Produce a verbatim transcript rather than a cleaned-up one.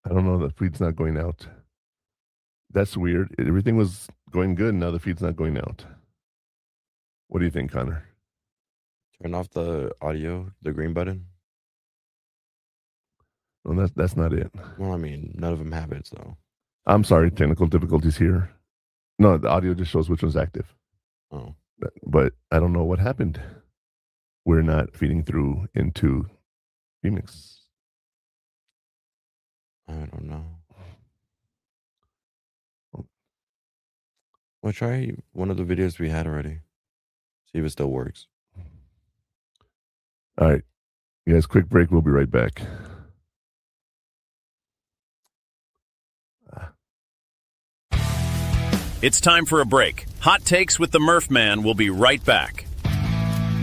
I don't know. The feed's not going out. That's weird. Everything was going good. Now the feed's not going out. What do you think, Connor? Turn off the audio, the green button. Well, that's that's not it. Well, I mean, none of them have it, so. I'm sorry. Technical difficulties here. No, the audio just shows which one's active. Oh. But I don't know what happened. We're not feeding through into Phoenix. I don't know. Well, try one of the videos we had already. See if it still works. All right. You guys, quick break. We'll be right back. It's time for a break. Hot Takes with the Murph Man will be right back.